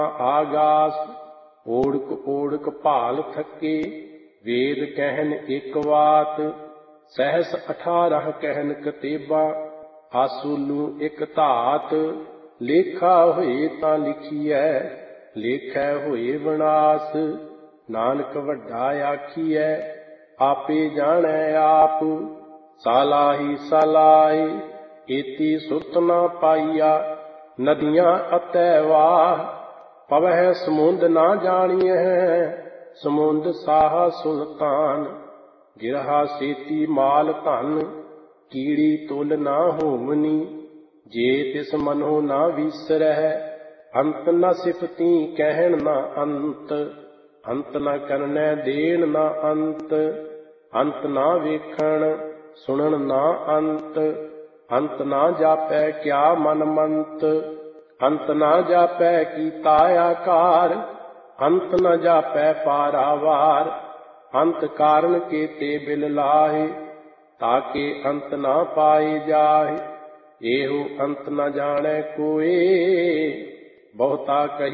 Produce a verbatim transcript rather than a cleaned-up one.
आगास। ओढ़क ओढ़क भाल थके, वेद कहन एक बात। सहस अठारह कहन कतेबा, आसूलू एक धात। लेखा होए तां लिखिए, लेखै होए विनाश। नानक वड्डा आखिए, आपे जाणै आप। सालाही सालाए, एती सुरत ना पाईया। नदियां अतै वाह, पवह समुंद ना जानियह। समुंद साह सुल्तान, गिरहा सेती माल धन। कीड़ी तुल ना होमनी, जे तिस मनो ना विसरह। अंत न सिफती कहन ना अंत, अंत न करनै देन ना अंत। अंत ना वेखण सुनन ना अंत, अंत ना जापै क्या मन मंत। अंत ना जापै कीता आकार, अंत न जापै पारावार। अंत कारण केते बिल लाहे, ताके अंत ना पाए जाहे। एहो अंत न जाने कोई, बहुता कही